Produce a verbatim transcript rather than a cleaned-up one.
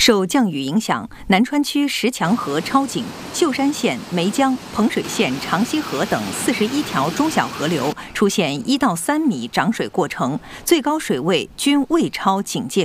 受降雨影响，南川区石墙河超警、秀山县梅江、彭水县长溪河等四十一条中小河流出现一到三米涨水过程，最高水位均未超警戒